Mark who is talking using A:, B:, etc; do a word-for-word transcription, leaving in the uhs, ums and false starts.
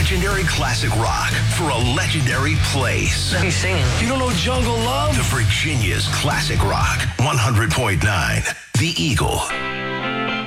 A: legendary classic rock for a legendary place.
B: He's singing.
A: You don't know Jungle Love? To Virginia's classic rock. one hundred point nine The Eagle.